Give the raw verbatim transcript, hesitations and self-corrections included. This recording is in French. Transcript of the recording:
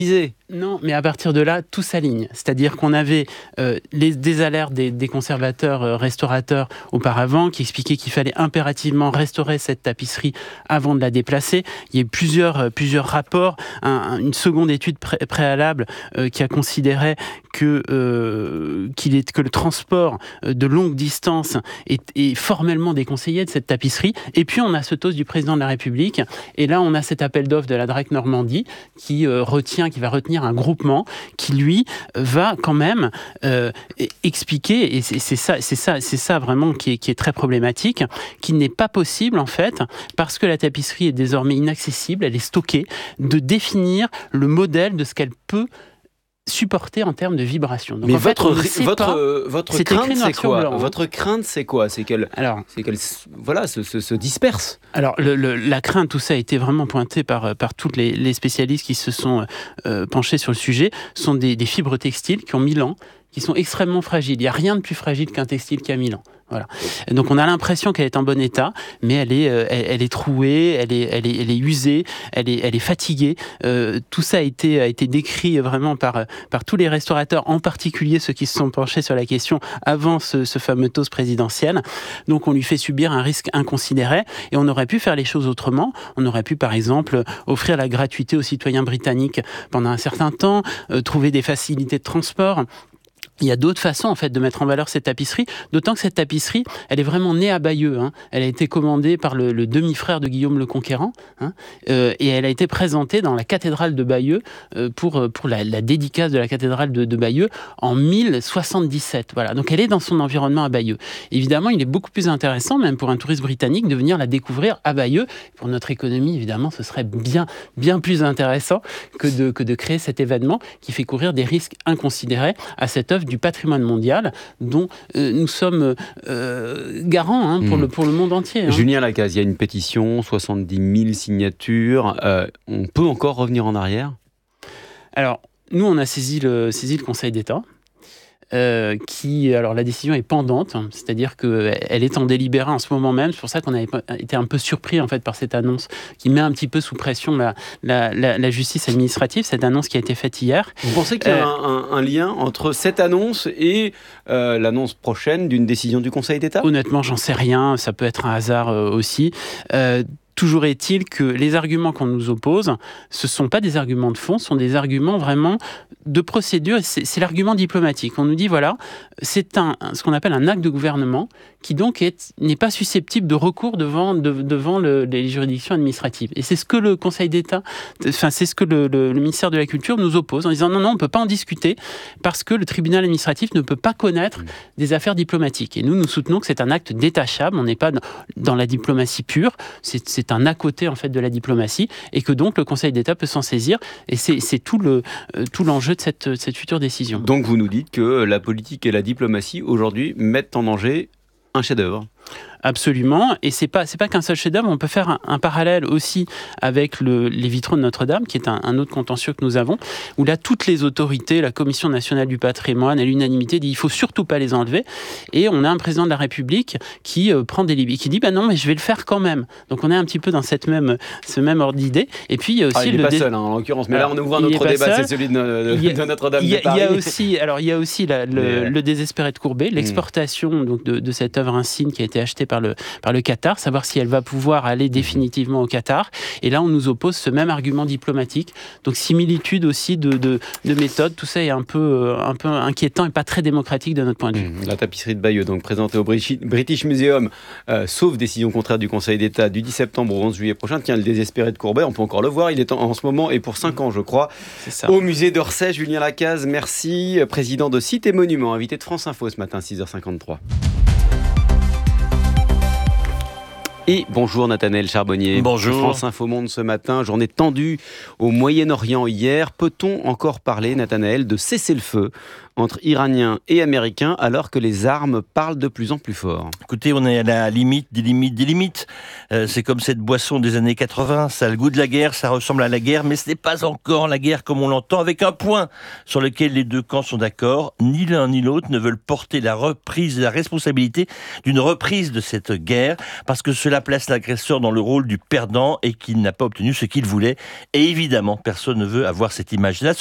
Non, mais à partir de là, tout s'aligne. C'est-à-dire qu'on avait euh, les, des alertes des, des conservateurs, euh, restaurateurs auparavant, qui expliquaient qu'il fallait impérativement restaurer cette tapisserie avant de la déplacer. Il y a eu plusieurs, euh, plusieurs rapports. Un, une seconde étude pré- préalable euh, qui a considéré que, euh, qu'il est, que le transport de longue distance est, est formellement déconseillé de cette tapisserie. Et puis, on a ce toast du président de la République. Et là, on a cet appel d'offres de la D R A C Normandie qui euh, retient qui va retenir un groupement qui, lui, va quand même euh, expliquer, et c'est, c'est, ça, c'est, ça, c'est ça vraiment qui est, qui est très problématique, qu'il n'est pas possible, en fait, parce que la tapisserie est désormais inaccessible, elle est stockée, de définir le modèle de ce qu'elle peut supporter en termes de vibration. Donc, mais en votre, fait, votre, pas, euh, votre crainte, c'est quoi blanc, hein. Votre crainte, c'est quoi C'est qu'elle, alors, c'est qu'elle voilà, se, se, se disperse. Alors, le, le, la crainte, tout ça a été vraiment pointé par, par tous les, les spécialistes qui se sont euh, penchés sur le sujet, sont des, des fibres textiles qui ont mille ans, qui sont extrêmement fragiles. Il n'y a rien de plus fragile qu'un textile qui a mille ans. Voilà. Donc on a l'impression qu'elle est en bon état, mais elle est, euh, elle, elle est trouée, elle est, elle est, elle est usée, elle est, elle est fatiguée. Euh, tout ça a été, a été décrit vraiment par, par tous les restaurateurs, en particulier ceux qui se sont penchés sur la question avant ce, ce fameux toast présidentiel. Donc on lui fait subir un risque inconsidéré et on aurait pu faire les choses autrement. On aurait pu par exemple offrir la gratuité aux citoyens britanniques pendant un certain temps, euh, trouver des facilités de transport. Il y a d'autres façons en fait de mettre en valeur cette tapisserie, d'autant que cette tapisserie, elle est vraiment née à Bayeux. Hein. Elle a été commandée par le, le demi-frère de Guillaume le Conquérant, hein, euh, et elle a été présentée dans la cathédrale de Bayeux euh, pour pour la, la dédicace de la cathédrale de, de Bayeux en mille soixante-dix-sept. Voilà, donc elle est dans son environnement à Bayeux. Évidemment, il est beaucoup plus intéressant, même pour un touriste britannique, de venir la découvrir à Bayeux. Pour notre économie, évidemment, ce serait bien bien plus intéressant que de que de créer cet événement qui fait courir des risques inconsidérés à cette œuvre du patrimoine mondial dont euh, nous sommes euh, garants hein, pour, mmh. le, pour le monde entier. Hein. Julien Lacaze, il y a une pétition, soixante-dix mille signatures. Euh, on peut encore revenir en arrière ? Alors, nous, on a saisi le, saisi le Conseil d'État. Euh, qui, alors la décision est pendante, hein, c'est-à-dire qu'elle est en délibéré en ce moment même. C'est pour ça qu'on a été un peu surpris en fait par cette annonce qui met un petit peu sous pression la, la, la, la justice administrative. Cette annonce qui a été faite hier. Vous pensez qu'il y a euh, un, un lien entre cette annonce et euh, l'annonce prochaine d'une décision du Conseil d'État ? Honnêtement, j'en sais rien. Ça peut être un hasard euh, aussi. Euh, Toujours est-il que les arguments qu'on nous oppose, ce ne sont pas des arguments de fond, ce sont des arguments vraiment de procédure. C'est, c'est l'argument diplomatique. On nous dit, voilà, c'est un, ce qu'on appelle un acte de gouvernement qui donc est, n'est pas susceptible de recours devant, de, devant le, les juridictions administratives. Et c'est ce que le Conseil d'État, enfin c'est ce que le, le, le ministère de la Culture nous oppose en disant non, non, on ne peut pas en discuter parce que le tribunal administratif ne peut pas connaître mmh. des affaires diplomatiques. Et nous, nous soutenons que c'est un acte détachable, on n'est pas dans, dans la diplomatie pure, c'est, c'est un à côté en fait de la diplomatie et que donc le Conseil d'État peut s'en saisir et c'est, c'est tout, le, euh, tout l'enjeu de cette, cette future décision. Donc vous nous dites que la politique et la diplomatie aujourd'hui mettent en danger un chef-d'œuvre. Absolument, et c'est pas c'est pas qu'un seul chef-d'œuvre. On peut faire un, un parallèle aussi avec le, les vitraux de Notre-Dame, qui est un, un autre contentieux que nous avons, où là toutes les autorités, la Commission nationale du patrimoine, à l'unanimité, dit il faut surtout pas les enlever. Et on a un président de la République qui euh, prend des libres, qui dit bah non mais je vais le faire quand même. Donc on est un petit peu dans cette même ce même ordre d'idée. Et puis il y a aussi ah, il le n'est pas dé... seul hein, en l'occurrence. Mais alors, là on ouvre un autre débat, c'est celui de, de, a, de Notre-Dame de Paris. Il y a aussi alors il y a aussi la, le, mais... le désespéré de Courbet, l'exportation mmh. donc de, de cette œuvre insigne qui a été achetée par le par le Qatar, savoir si elle va pouvoir aller définitivement au Qatar. Et là, on nous oppose ce même argument diplomatique. Donc, similitude aussi de, de, de méthode. Tout ça est un peu, un peu inquiétant et pas très démocratique de notre point de vue. Mmh, la tapisserie de Bayeux, donc présentée au British Museum, euh, sauf décision contraire du Conseil d'État du dix septembre au onze juillet prochain. Tiens, le désespéré de Courbet, on peut encore le voir. Il est en, en ce moment et pour cinq ans, je crois, c'est ça. Au musée d'Orsay. Julien Lacaze, merci. Président de Sites et Monuments, invité de France Info ce matin, six heures cinquante-trois. Et bonjour Nathanaël Charbonnier. Bonjour. France Info Monde ce matin, journée tendue au Moyen-Orient hier. Peut-on encore parler, Nathanaël, de cessez-le-feu entre Iraniens et Américains alors que les armes parlent de plus en plus fort. Écoutez, on est à la limite des limites des limites. Euh, c'est comme cette boisson des années quatre-vingts, ça a le goût de la guerre, ça ressemble à la guerre, mais ce n'est pas encore la guerre comme on l'entend, avec un point sur lequel les deux camps sont d'accord. Ni l'un ni l'autre ne veulent porter la reprise, la responsabilité d'une reprise de cette guerre, parce que cela place l'agresseur dans le rôle du perdant et qu'il n'a pas obtenu ce qu'il voulait. Et évidemment, personne ne veut avoir cette image-là.